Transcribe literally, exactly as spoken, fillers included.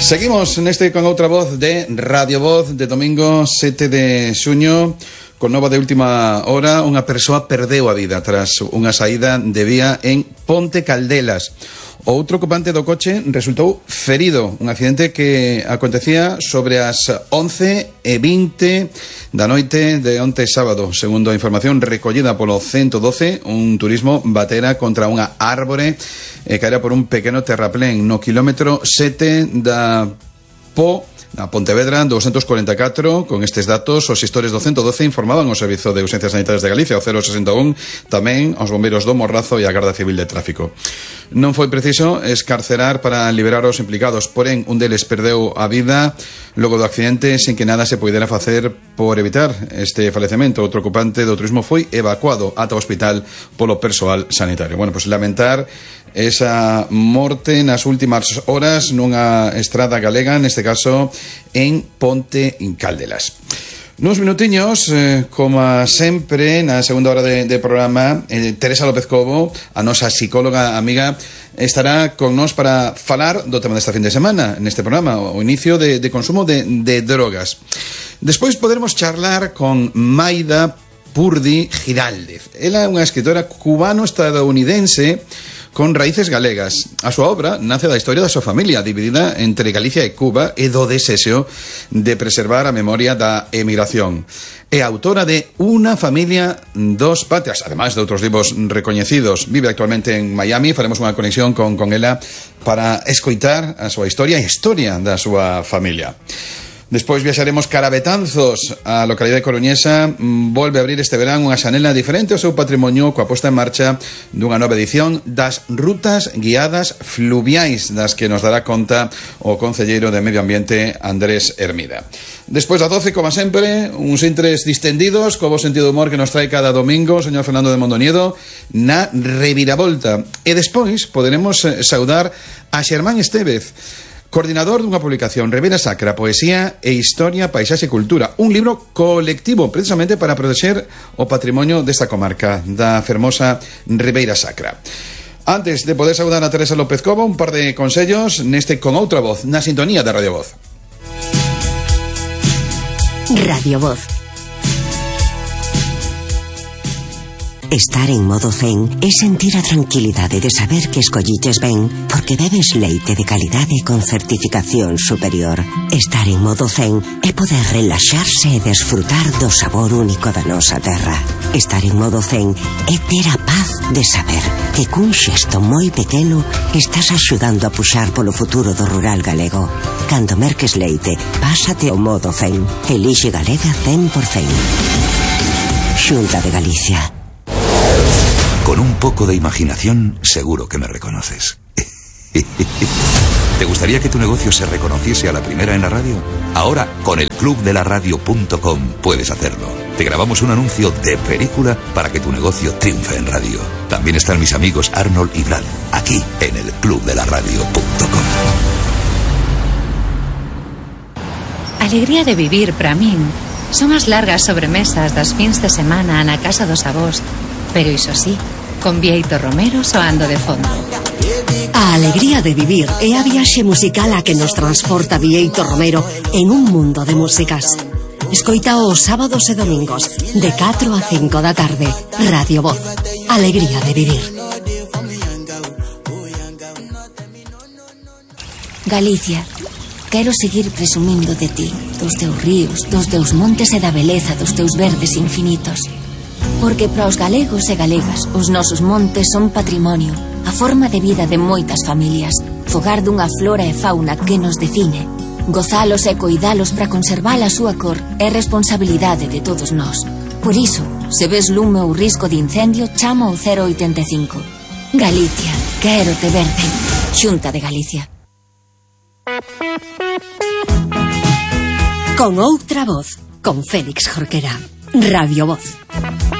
Seguimos neste con outra voz de Radio Voz de domingo sete de xuño. Con nova de última hora, unha persoa perdeu a vida tras unha saída de vía en Ponte Caldelas. O outro ocupante do coche resultou ferido. Un accidente que acontecía sobre as once e vinte da noite de onte sábado. Segundo a información recollida polo ciento doce, un turismo batera contra unha árbore e caera por un pequeno terraplén no quilómetro sete da Po, na Pontevedra doscientos cuarenta e catro. Con estes datos, os xestores do ciento doce informaban ao Servizo de Urxencias Sanitarias de Galicia, o cero sesenta e un, tamén aos bombeiros do Morrazo e a Garda Civil de Tráfico. Non foi preciso escarcerar para liberar os implicados, porén un deles perdeu a vida logo do accidente sen que nada se poidera facer por evitar este falecemento. Outro ocupante do turismo foi evacuado ata o hospital polo persoal sanitario. Bueno, pois lamentar esa morte nas últimas horas nunha estrada galega, neste caso en Ponte Caldelas. Nuns minutiños, eh, como sempre, na segunda hora de, de programa, eh, Teresa López Cobo, a nosa psicóloga amiga, estará con nós para falar do tema desta fin de semana neste programa, o inicio de, de consumo de, de drogas. Despois poderemos charlar con Maida Purdi Giraldez. Ela é unha escritora cubano-estadounidense con raíces galegas. A súa obra nace da historia da súa familia, dividida entre Galicia e Cuba, e do desexo de preservar a memoria da emigración. É autora de Unha familia, dos patrias, ademais de outros libros recoñecidos. Vive actualmente en Miami. Faremos unha conexión con, con ela para escoitar a súa historia e a historia da súa familia. Despois viaxaremos cara a Betanzos, a localidade coruñesa. Volve a abrir este verán unha xanela diferente ao seu patrimonio coa posta en marcha dunha nova edición das rutas guiadas fluviais, das que nos dará conta o concelleiro de Medio Ambiente Andrés Hermida. Despois das doce, como sempre, uns intres distendidos co bo sentido de humor que nos trae cada domingo o señor Fernando de Mondoñedo na reviravolta. E despois poderemos saudar a Xermán Estévez, coordinador dunha publicación, Ribeira Sacra, Poesía e Historia, Paisaxe e Cultura, un libro colectivo precisamente para protexer o patrimonio desta comarca da fermosa Ribeira Sacra. Antes de poder saudar a Teresa López Cobo, un par de consellos neste Con Outra Voz, na sintonía de Radio Voz. Radio Voz. Estar en modo zen é sentir a tranquilidade de saber que escolliches ben porque bebes leite de calidade con certificación superior. Estar en modo zen é poder relaxarse e desfrutar do sabor único da nosa terra. Estar en modo zen é ter a paz de saber que cun xesto moi pequeno estás axudando a puxar polo futuro do rural galego. Cando merques leite, pásate ao modo zen. Elixe Galega cen por cento. Xunta de Galicia. Con un poco de imaginación, seguro que me reconoces. ¿Te gustaría que tu negocio se reconociese a la primera en la radio? Ahora, con el club de la radio punto com puedes hacerlo. Te grabamos un anuncio de película para que tu negocio triunfe en radio. También están mis amigos Arnold y Brad, aquí en el club de la radio punto com. Alegría de vivir, para min, son as largas sobremesas das fins de semana na casa dos avós. Pero iso sí, con Bieito Romero soando de fondo. A alegría de vivir é a viaxe musical a que nos transporta Bieito Romero en un mundo de músicas. Escoita os sábados e domingos de catro a cinco da tarde. Radio Voz. Alegría de vivir. Galicia, quero seguir presumindo de ti, dos teus ríos, dos teus montes e da beleza dos teus verdes infinitos. Porque para os galegos e galegas os nosos montes son patrimonio, a forma de vida de moitas familias, fogar dunha flora e fauna que nos define. Gozalos e coidalos para conservar a súa cor é responsabilidade de todos nós. Por iso, se ves lume ou risco de incendio, chama ao cero oitenta e cinco. Galicia, quero te verde. Xunta de Galicia. Con Outra Voz, con Félix Jorquera. Radio Voz.